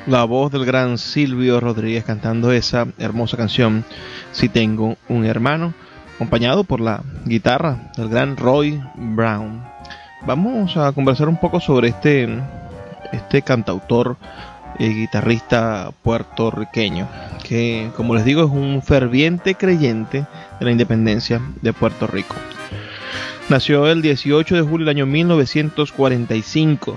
La voz del gran Silvio Rodríguez cantando esa hermosa canción, Si tengo un hermano, acompañado por la guitarra del gran Roy Brown. Vamos a conversar un poco sobre este cantautor y guitarrista puertorriqueño, que, como les digo, es un ferviente creyente de la independencia de Puerto Rico. Nació el 18 de julio del año 1945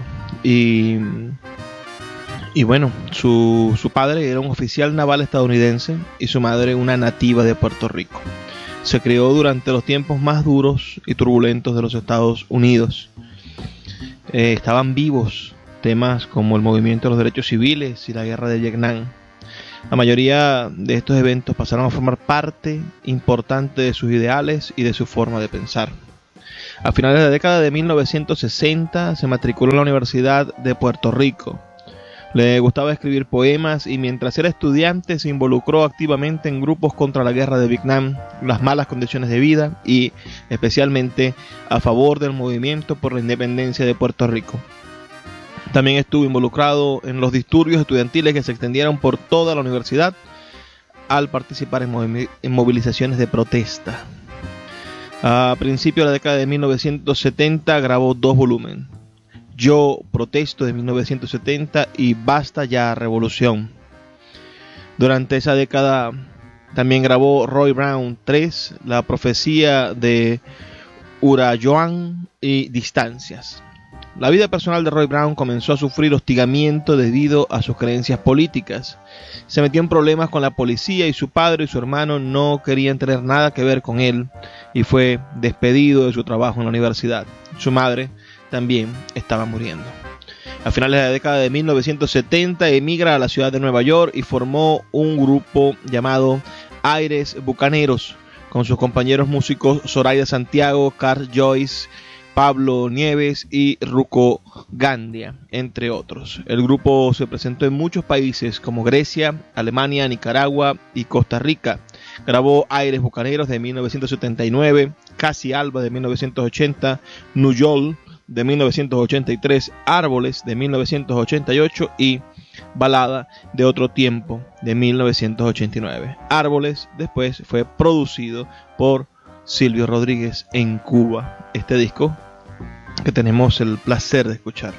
y bueno, su padre era un oficial naval estadounidense y su madre una nativa de Puerto Rico. Se crió durante los tiempos más duros y turbulentos de los Estados Unidos. Estaban vivos temas como el movimiento de los derechos civiles y la guerra de Vietnam. La mayoría de estos eventos pasaron a formar parte importante de sus ideales y de su forma de pensar. A finales de la década de 1960 se matriculó en la Universidad de Puerto Rico. Le gustaba escribir poemas y mientras era estudiante se involucró activamente en grupos contra la guerra de Vietnam, las malas condiciones de vida y especialmente a favor del movimiento por la independencia de Puerto Rico. También estuvo involucrado en los disturbios estudiantiles que se extendieron por toda la universidad al participar en movilizaciones de protesta. A principios de la década de 1970 grabó 2 volúmenes. Yo protesto de 1970 y Basta ya revolución. Durante esa década también grabó Roy Brown 3, La profecía de Urayoan y Distancias. La vida personal de Roy Brown comenzó a sufrir hostigamiento debido a sus creencias políticas. Se metió en problemas con la policía y su padre y su hermano no querían tener nada que ver con él y fue despedido de su trabajo en la universidad. Su madre también estaba muriendo. A finales de la década de 1970 emigra a la ciudad de Nueva York y formó un grupo llamado Aires Bucaneros con sus compañeros músicos Zoraida Santiago, Carl Joyce, Pablo Nieves y Ruco Gandia, entre otros. El grupo se presentó en muchos países como Grecia, Alemania, Nicaragua y Costa Rica. Grabó Aires Bucaneros de 1979, Casi Alba de 1980, Nuyol de 1983, Árboles de 1988 y Balada de otro tiempo de 1989. Árboles después fue producido por Silvio Rodríguez en Cuba. Este disco que tenemos el placer de escuchar.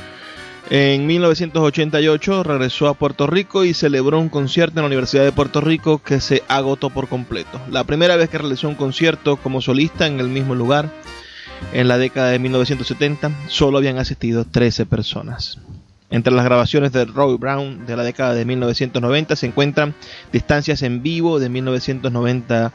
En 1988 regresó a Puerto Rico y celebró un concierto en la Universidad de Puerto Rico que se agotó por completo. La primera vez que realizó un concierto como solista en el mismo lugar, en la década de 1970, solo habían asistido 13 personas. Entre las grabaciones de Roy Brown de la década de 1990 se encuentran Distancias en vivo de 1990,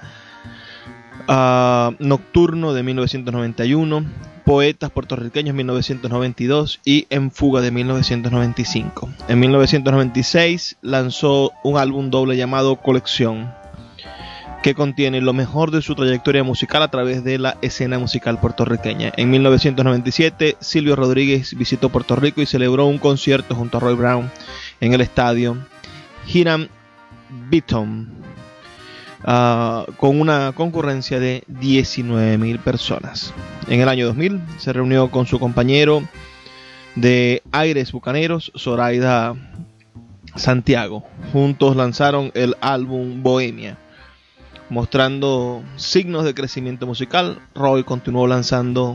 Nocturno de 1991, Poetas puertorriqueños 1992 y En fuga de 1995. En 1996 lanzó un álbum doble llamado Colección, que contiene lo mejor de su trayectoria musical a través de la escena musical puertorriqueña. En 1997, Silvio Rodríguez visitó Puerto Rico y celebró un concierto junto a Roy Brown en el estadio Hiram Beaton, con una concurrencia de 19,000 personas. En el año 2000 se reunió con su compañero de Aires Bucaneros, Zoraida Santiago. Juntos lanzaron el álbum Bohemia. Mostrando signos de crecimiento musical, Roy continuó lanzando